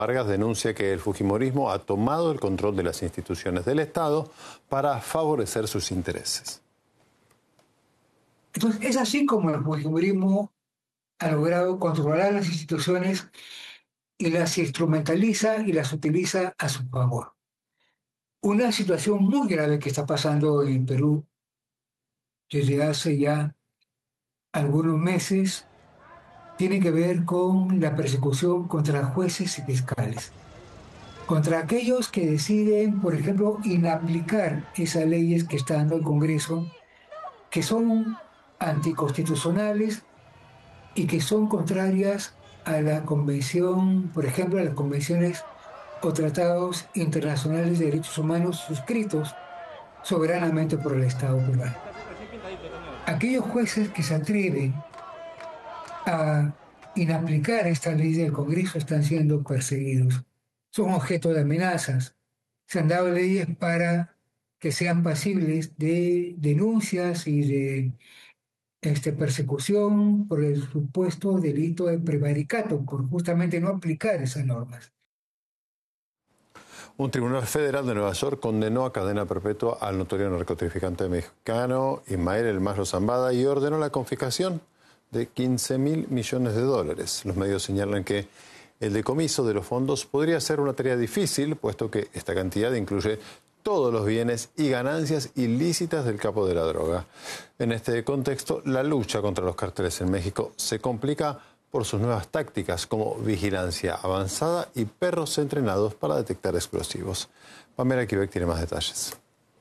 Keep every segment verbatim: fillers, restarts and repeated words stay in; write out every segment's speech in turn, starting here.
Vargas denuncia que el fujimorismo ha tomado el control de las instituciones del Estado para favorecer sus intereses. Entonces, es así como el fujimorismo ha logrado controlar las instituciones y las instrumentaliza y las utiliza a su favor. Una situación muy grave que está pasando en Perú desde hace ya algunos meses tiene que ver con la persecución contra jueces y fiscales, contra aquellos que deciden, por ejemplo, inaplicar esas leyes que está dando el Congreso, que son anticonstitucionales y que son contrarias a la convención, por ejemplo, a las convenciones o tratados internacionales de derechos humanos suscritos soberanamente por el Estado peruano. Aquellos jueces que se atreven a inaplicar esta ley del Congreso están siendo perseguidos, son objeto de amenazas. Se han dado leyes para que sean pasibles de denuncias y de este, persecución por el supuesto delito de prevaricato, por justamente no aplicar esas normas. Un tribunal federal de Nueva York condenó a cadena perpetua al notorio narcotraficante mexicano Ismael El Mayo Zambada y ordenó la confiscación de quince mil millones de dólares. Los medios señalan que el decomiso de los fondos podría ser una tarea difícil, puesto que esta cantidad incluye todos los bienes y ganancias ilícitas del capo de la droga. En este contexto, la lucha contra los cárteles en México se complica por sus nuevas tácticas como vigilancia avanzada y perros entrenados para detectar explosivos. Pamela Quebec tiene más detalles.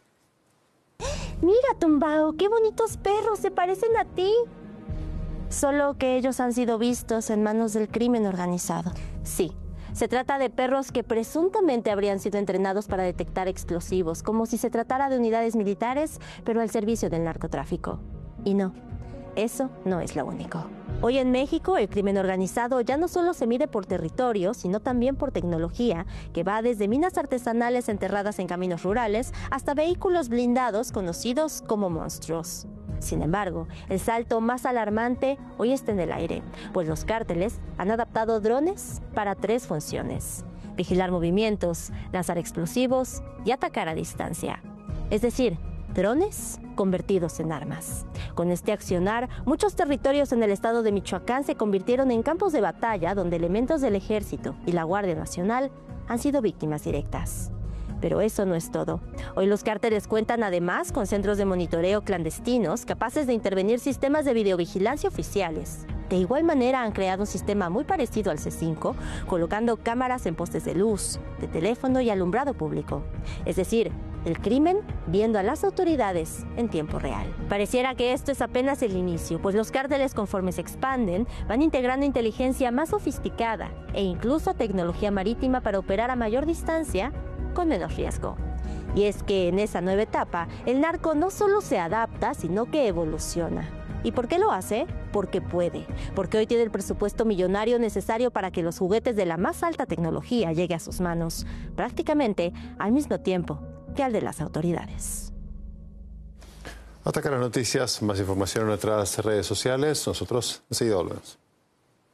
Mira, Tumbao, qué bonitos perros, se parecen a ti. Solo que ellos han sido vistos en manos del crimen organizado. Sí, se trata de perros que presuntamente habrían sido entrenados para detectar explosivos, como si se tratara de unidades militares, pero al servicio del narcotráfico. Y no, eso no es lo único. Hoy en México, el crimen organizado ya no solo se mide por territorio, sino también por tecnología, que va desde minas artesanales enterradas en caminos rurales hasta vehículos blindados conocidos como monstruos. Sin embargo, el salto más alarmante hoy está en el aire, pues los cárteles han adaptado drones para tres funciones: vigilar movimientos, lanzar explosivos y atacar a distancia. Es decir, drones convertidos en armas. Con este accionar, muchos territorios en el estado de Michoacán se convirtieron en campos de batalla donde elementos del Ejército y la Guardia Nacional han sido víctimas directas. Pero eso no es todo. Hoy los cárteles cuentan además con centros de monitoreo clandestinos capaces de intervenir sistemas de videovigilancia oficiales. De igual manera han creado un sistema muy parecido al C cinco, colocando cámaras en postes de luz, de teléfono y alumbrado público. Es decir, el crimen viendo a las autoridades en tiempo real. Pareciera que esto es apenas el inicio, pues los cárteles, conforme se expanden, van integrando inteligencia más sofisticada e incluso tecnología marítima para operar a mayor distancia con menos riesgo. Y es que en esa nueva etapa, el narco no solo se adapta, sino que evoluciona. ¿Y por qué lo hace? Porque puede. Porque hoy tiene el presupuesto millonario necesario para que los juguetes de la más alta tecnología lleguen a sus manos, prácticamente al mismo tiempo que al de las autoridades. Hasta acá las noticias. Más información en nuestras redes sociales. Nosotros enseguida volvemos.